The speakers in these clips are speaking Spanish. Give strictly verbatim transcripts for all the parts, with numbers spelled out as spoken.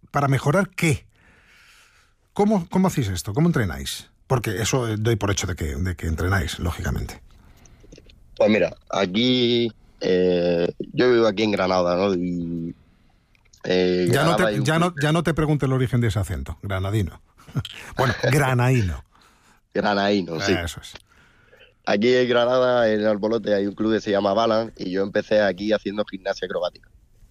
¿Para mejorar qué? ¿Cómo, cómo hacéis esto? ¿Cómo entrenáis? Porque eso doy por hecho de que, de que entrenáis, lógicamente. Pues mira, aquí... Eh, yo vivo aquí en Granada, ¿no? Y... Eh, ya, no Granada te, ya, no, club... ya no te pregunte el origen de ese acento, granadino. Bueno, granaíno. Granaíno, sí. Eso es. Aquí en Granada, en Albolote, hay un club que se llama Balance y yo empecé aquí haciendo gimnasia acrobática.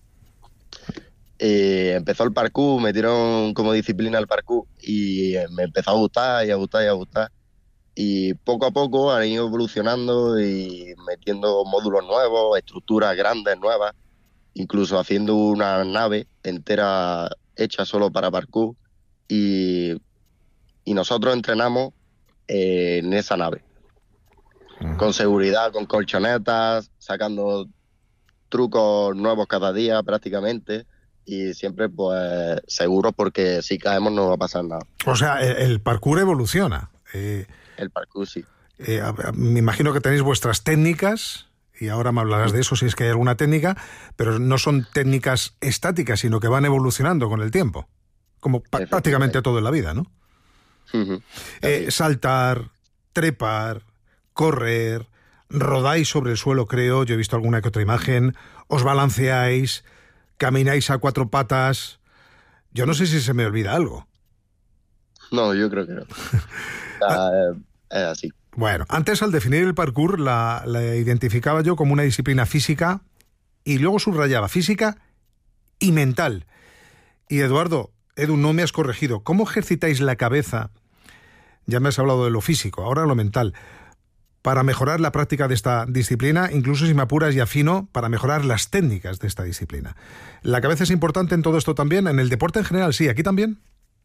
Eh, empezó el parkour, me dieron como disciplina el parkour y me empezó a gustar y a gustar y a gustar. Y poco a poco han ido evolucionando y metiendo módulos nuevos, estructuras grandes, nuevas, incluso haciendo una nave entera hecha solo para parkour. Y, y nosotros entrenamos eh, en esa nave. Con seguridad, con colchonetas, sacando trucos nuevos cada día prácticamente y siempre pues seguros porque si caemos no va a pasar nada. O sea, el, el parkour evoluciona. Eh, el parkour sí. Eh, me imagino que tenéis vuestras técnicas y ahora me hablarás de eso si es que hay alguna técnica, pero no son técnicas estáticas, sino que van evolucionando con el tiempo, como prácticamente todo en la vida, ¿no? Uh-huh. Eh, saltar, trepar, correr, rodáis sobre el suelo, creo, yo he visto alguna que otra imagen, os balanceáis, camináis a cuatro patas. Yo no sé si se me olvida algo. No, yo creo que no. ah, es así. Bueno, antes al definir el parkour la, la identificaba yo como una disciplina física y luego subrayaba física y mental. Y Eduardo, Edu, no me has corregido. ¿Cómo ejercitáis la cabeza? Ya me has hablado de lo físico, ahora lo mental. Para mejorar la práctica de esta disciplina, incluso si me apuras y afino, para mejorar las técnicas de esta disciplina. ¿La cabeza es importante en todo esto también? ¿En el deporte en general sí? ¿Aquí también?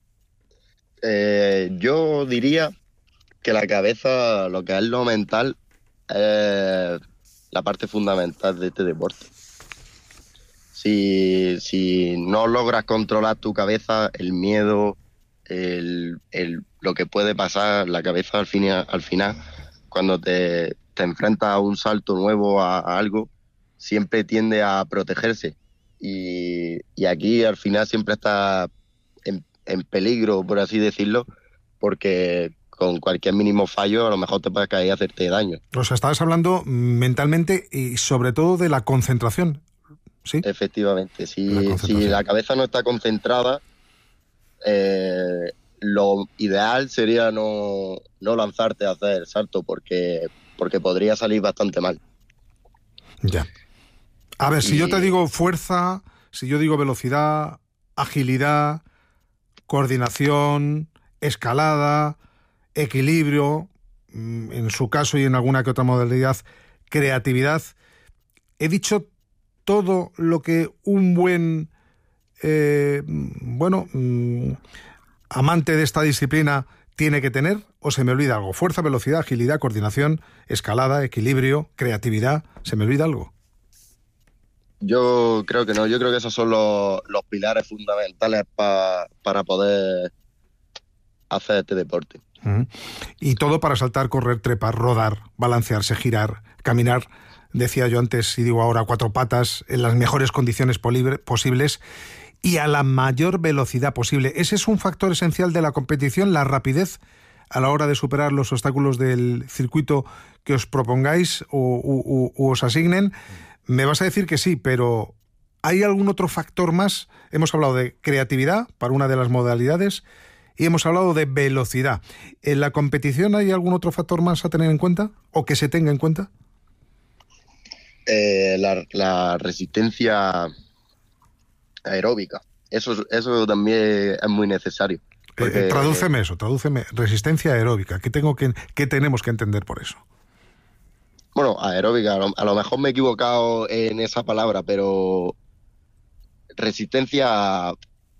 Eh, yo diría que la cabeza, lo que es lo mental, es la parte fundamental de este deporte. Si, si no logras controlar tu cabeza, el miedo, el, el, lo que puede pasar, la cabeza al, fin, al final, cuando te, te enfrentas a un salto nuevo, a, a algo, siempre tiende a protegerse. Y, y aquí al final siempre está en, en peligro, por así decirlo, porque con cualquier mínimo fallo a lo mejor te puede caer y hacerte daño. O sea, estabas hablando mentalmente y sobre todo de la concentración, ¿sí? Efectivamente, si la, si la cabeza no está concentrada, eh, lo ideal sería no, no lanzarte a hacer el salto porque, porque podría salir bastante mal. Ya. A ver, y... si yo te digo fuerza, si yo digo velocidad, agilidad, coordinación, escalada, equilibrio, en su caso y en alguna que otra modalidad, creatividad. He dicho todo lo que un buen, eh, bueno, mm, amante de esta disciplina tiene que tener, o se me olvida algo. Fuerza, velocidad, agilidad, coordinación, escalada, equilibrio, creatividad. ¿Se me olvida algo? Yo creo que no. Yo creo que esos son los, los pilares fundamentales pa, para poder hacer este deporte. Uh-huh. Y todo para saltar, correr, trepar, rodar, balancearse, girar, caminar, decía yo antes y digo ahora, a cuatro patas, en las mejores condiciones posibles y a la mayor velocidad posible. Ese es un factor esencial de la competición, la rapidez a la hora de superar los obstáculos del circuito que os propongáis o, o, o os asignen. Me vas a decir que sí, pero ¿hay algún otro factor más? Hemos hablado de creatividad para una de las modalidades y hemos hablado de velocidad. ¿En la competición hay algún otro factor más a tener en cuenta o que se tenga en cuenta? Eh, la, la resistencia aeróbica. Eso, eso también es muy necesario. Porque... Eh, tradúceme eso, tradúceme. Resistencia aeróbica. ¿Qué, tengo que, ¿Qué tenemos que entender por eso? Bueno, aeróbica, a lo, a lo mejor me he equivocado en esa palabra, pero resistencia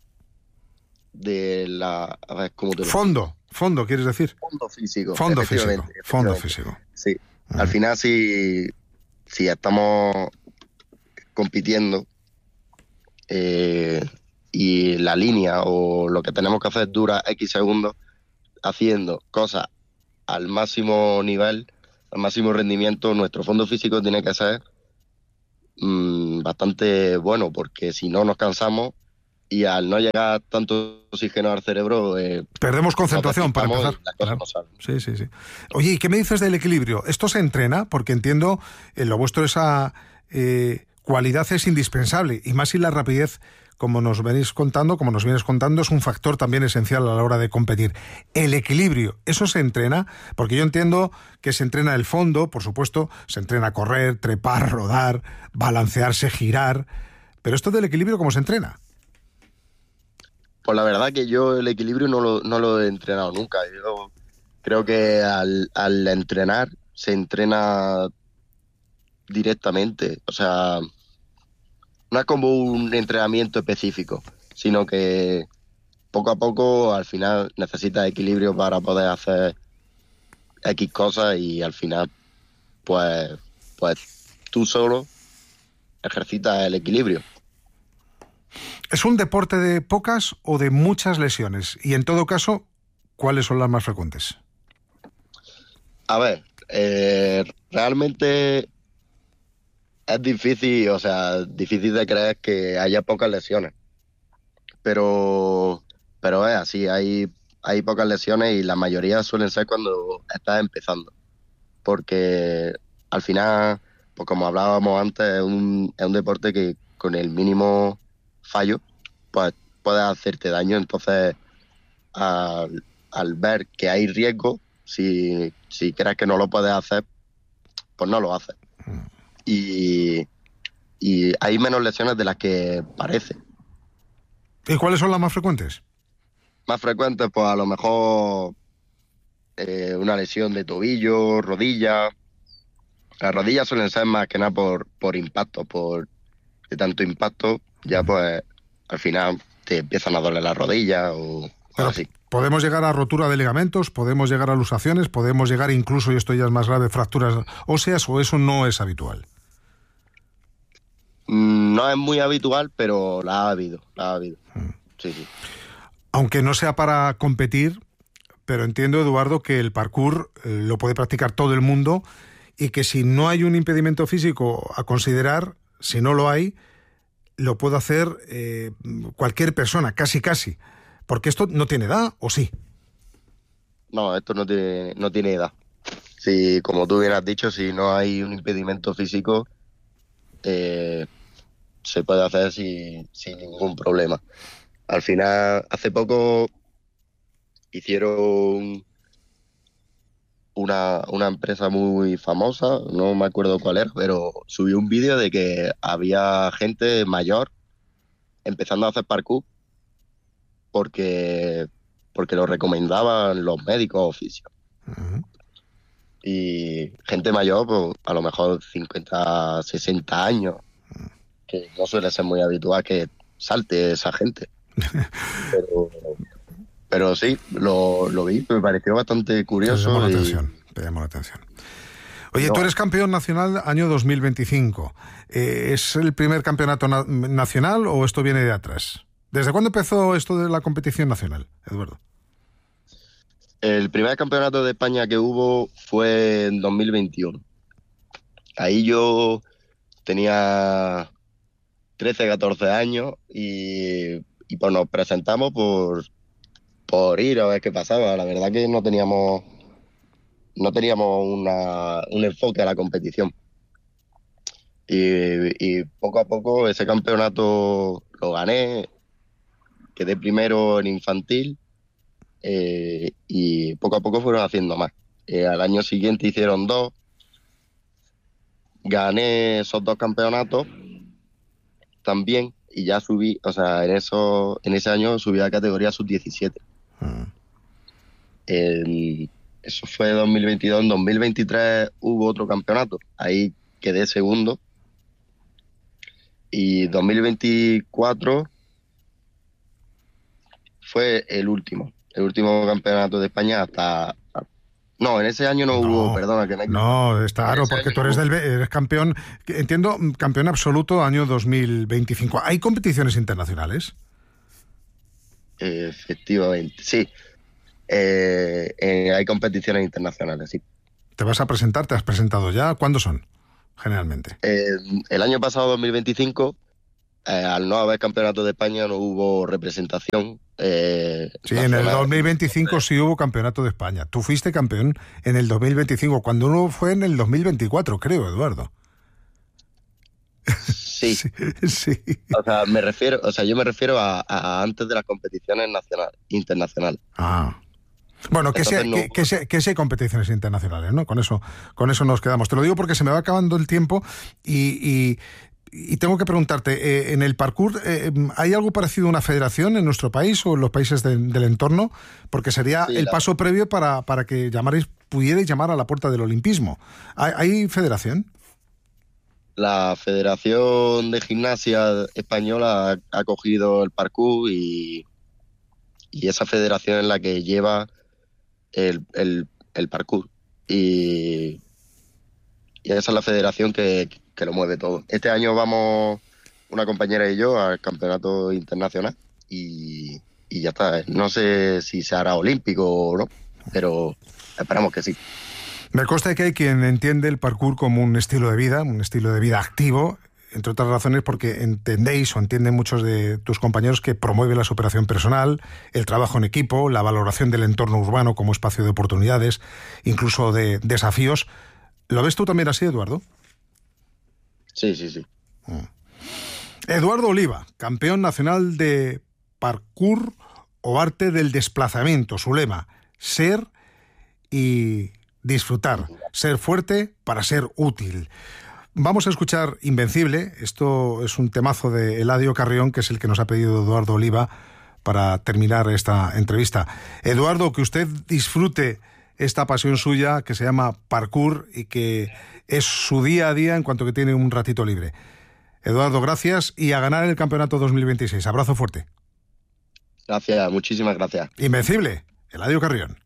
de la... A ver, ¿cómo te lo Fondo, digo? fondo, ¿quieres decir? Fondo físico. Fondo efectivamente, físico, efectivamente. fondo físico. Sí, uh-huh. Al final si, si estamos compitiendo eh, y la línea o lo que tenemos que hacer dura X segundos haciendo cosas al máximo nivel, al máximo rendimiento, nuestro fondo físico tiene que ser mmm, bastante bueno, porque si no nos cansamos y al no llegar tanto oxígeno al cerebro... Eh, Perdemos concentración para empezar. La cosa claro. no sale. Sí, sí, sí. Oye, ¿y qué me dices del equilibrio? ¿Esto se entrena? Porque entiendo, en lo vuestro esa eh, cualidad es indispensable, y más si la rapidez, como nos venís contando, como nos vienes contando, es un factor también esencial a la hora de competir. El equilibrio, ¿eso se entrena? Porque yo entiendo que se entrena el fondo, por supuesto, se entrena correr, trepar, rodar, balancearse, girar, pero esto del equilibrio, ¿cómo se entrena? Pues la verdad que yo el equilibrio no lo, no lo he entrenado nunca. Yo creo que al, al entrenar se entrena directamente. O sea, no es como un entrenamiento específico, sino que poco a poco al final necesitas equilibrio para poder hacer X cosas y al final pues, pues tú solo ejercitas el equilibrio. ¿Es un deporte de pocas o de muchas lesiones? Y en todo caso, ¿cuáles son las más frecuentes? A ver, eh, realmente es difícil, o sea, difícil de creer que haya pocas lesiones. Pero, pero es así, hay, hay pocas lesiones y la mayoría suelen ser cuando estás empezando. Porque al final, pues como hablábamos antes, es un, es un deporte que con el mínimo fallo, pues puede hacerte daño. Entonces, al, al ver que hay riesgo, si, si crees que no lo puedes hacer, pues no lo haces. Y, y hay menos lesiones de las que parece. ¿Y cuáles son las más frecuentes? Más frecuentes, pues a lo mejor eh, una lesión de tobillo, rodilla. Las rodillas suelen ser más que nada por, por impacto, por de tanto impacto, ya pues al final te empiezan a doler las rodillas o Pero así. podemos llegar a rotura de ligamentos, podemos llegar a luxaciones, podemos llegar incluso, y esto ya es más grave, fracturas óseas, o eso no es habitual. No es muy habitual, pero la ha habido, la ha habido. Sí, sí. Aunque no sea para competir, pero entiendo, Eduardo, que el parkour eh, lo puede practicar todo el mundo y que si no hay un impedimento físico a considerar, si no lo hay, lo puede hacer eh, cualquier persona, casi casi. Porque esto no tiene edad, ¿o sí? No, esto no tiene, no tiene edad. Si, como tú bien has dicho, si no hay un impedimento físico, eh, se puede hacer sin, sin ningún problema. Al final, hace poco hicieron una, una empresa muy famosa, no me acuerdo cuál era, pero subió un vídeo de que había gente mayor empezando a hacer parkour porque, porque lo recomendaban los médicos oficios. Uh-huh. Y gente mayor, pues a lo mejor cincuenta, sesenta años, que no suele ser muy habitual que salte esa gente. Pero, pero sí, lo, lo vi, me pareció bastante curioso. Te llamó la y... atención, te llamó la atención. Oye, No. Tú eres campeón nacional año dos mil veinticinco. Eh, ¿Es el primer campeonato na- nacional o esto viene de atrás? ¿Desde cuándo empezó esto de la competición nacional, Eduardo? El primer campeonato de España que hubo fue en dos mil veintiuno. Ahí yo tenía trece, catorce años y, y pues nos presentamos por, por ir a ver qué pasaba. La verdad que no teníamos no teníamos una, un enfoque a la competición. Y, y poco a poco ese campeonato lo gané, quedé primero en infantil. Eh, y poco a poco fueron haciendo más. Eh, al año siguiente hicieron dos, gané esos dos campeonatos también y ya subí, o sea, en eso, en ese año subí a categoría sub diecisiete. Uh-huh. Eh, eso fue dos mil veintidós. En dos mil veintitrés hubo otro campeonato, ahí quedé segundo. Y dos mil veinticuatro fue el último. El último campeonato de España hasta... No, en ese año no, no hubo, perdona. que me... No, está claro, porque tú eres, del, eres campeón, entiendo, campeón absoluto año dos mil veinticinco. ¿Hay competiciones internacionales? Eh, efectivamente, sí. Eh, eh, hay competiciones internacionales, sí. ¿Te vas a presentar? ¿Te has presentado ya? ¿Cuándo son, generalmente? Eh, el año pasado, dos mil veinticinco, eh, al no haber campeonato de España no hubo representación. Eh, sí, en el dos mil veinticinco sí hubo campeonato de España. Tú fuiste campeón en el dos mil veinticinco, cuando uno fue en el dos mil veinticuatro, creo, Eduardo. Sí. sí, sí. O sea, me refiero, o sea, yo me refiero a, a antes de las competiciones nacionales, internacionales. Ah. Bueno, que sea, no... que, que, sea, que sea competiciones internacionales, ¿no? Con eso, con eso nos quedamos. Te lo digo porque se me va acabando el tiempo y, y, y tengo que preguntarte, eh, en el parkour, eh, ¿hay algo parecido a una federación en nuestro país o en los países de, del entorno? Porque sería sí, el la... paso previo para, para que llamarais, pudierais llamar a la puerta del olimpismo. ¿Hay, hay federación? La Federación de Gimnasia Española ha, ha cogido el parkour y, y esa federación es la que lleva el, el, el parkour. Y, y esa es la federación que, que lo mueve todo. Este año vamos, una compañera y yo, al campeonato internacional y, y ya está. No sé si se hará olímpico o no, pero esperamos que sí. Me consta que hay quien entiende el parkour como un estilo de vida, un estilo de vida activo, entre otras razones porque entendéis o entienden muchos de tus compañeros que promueve la superación personal, el trabajo en equipo, la valoración del entorno urbano como espacio de oportunidades, incluso de desafíos. ¿Lo ves tú también así, Eduardo? Sí, sí, sí. Eduardo Oliva, campeón nacional de parkour o arte del desplazamiento. Su lema, ser y disfrutar, ser fuerte para ser útil. Vamos a escuchar Invencible. Esto es un temazo de Eladio Carrión, que es el que nos ha pedido Eduardo Oliva para terminar esta entrevista. Eduardo, que usted disfrute esta pasión suya que se llama parkour y que es su día a día en cuanto que tiene un ratito libre. Eduardo, gracias y a ganar el campeonato dos mil veintiséis. Abrazo fuerte. Gracias, muchísimas gracias. Invencible, Eladio Carrión.